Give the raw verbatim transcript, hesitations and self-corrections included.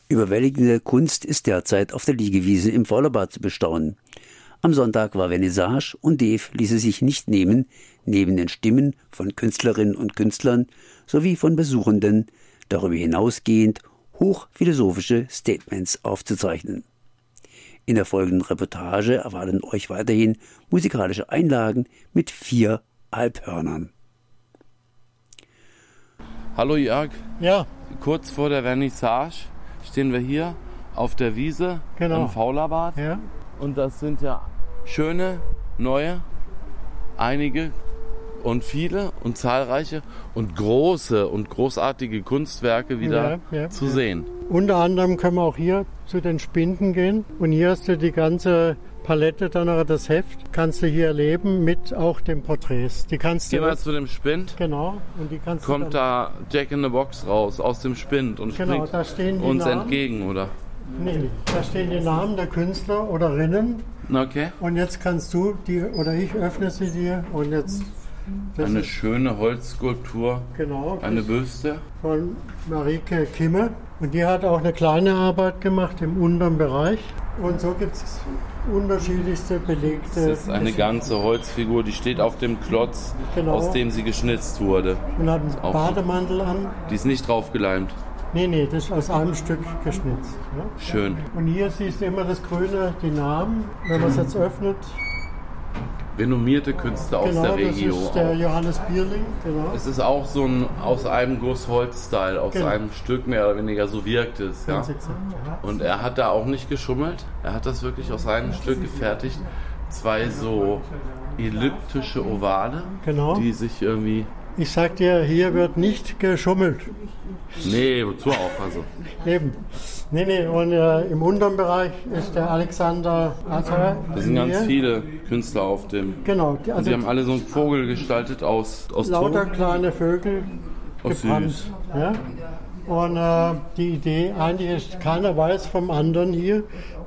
Überwältigende Kunst ist derzeit auf der Liegewiese im Faulerbad zu bestaunen. Am Sonntag war Vernissage und Dave ließ es sich nicht nehmen, neben den Stimmen von Künstlerinnen und Künstlern sowie von Besuchenden darüber hinausgehend hochphilosophische Statements aufzuzeichnen. In der folgenden Reportage erwarten euch weiterhin musikalische Einlagen mit vier Alphörnern. Hallo Jörg. Ja. Kurz vor der Vernissage stehen wir hier auf der Wiese Genau. im Faulerbad. Ja. Und das sind ja schöne, neue, einige und viele und zahlreiche und große und großartige Kunstwerke wieder Ja, ja, zu ja. sehen. Unter anderem können wir auch hier zu den Spinden gehen. Und hier hast du die ganze Palette, dann noch das Heft, kannst du hier erleben mit auch den Porträts. Die kannst du Gehen wir zu dem Spind. Genau. Und die kannst Kommt du dann, da Jack in the Box raus aus dem Spind und Genau, springt da stehen die uns Namen. entgegen, oder? Nee, da stehen die Namen der Künstler oder Rinnen. Okay. Und jetzt kannst du die, oder ich öffne sie dir. Und jetzt, das Eine ist, schöne Holzskulptur, genau, eine das Büste. von Marike Kimme. Und die hat auch eine kleine Arbeit gemacht im unteren Bereich. Und so gibt es unterschiedlichste belegte. Das ist eine ganze Holzfigur, die steht auf dem Klotz, Genau. aus dem sie geschnitzt wurde. Und hat einen Auch- Bademantel an. Die ist nicht draufgeleimt. Nee, nee, das ist aus einem Stück geschnitzt. Ja. Schön. Und hier siehst du immer das Grüne, die Namen. Wenn man es jetzt öffnet, Renommierte Künstler aus genau, der das Regio. ist der auch. Johannes Bierling. Genau. Es ist auch so ein aus einem Guss Holz-Style, aus Genau. einem Stück mehr oder weniger, so wirkt es. Ja? Ganz exakt, ja. Und er hat da auch nicht geschummelt. Er hat das wirklich aus einem Stück gefertigt. Zwei so elliptische Ovale, Genau. die sich irgendwie... Ich sag dir, hier wird nicht geschummelt. Nee, wozu auch? Also. Eben. Nee, nee, und äh, im unteren Bereich ist der Alexander Azar. Da sind ganz viele Künstler auf dem... Genau, die, Und also die haben alle so einen Vogel gestaltet aus, aus lauter Ton. kleine Vögel Oh, gebrannt. süß. Ja? Und äh, die Idee eigentlich ist, keiner weiß vom anderen hier,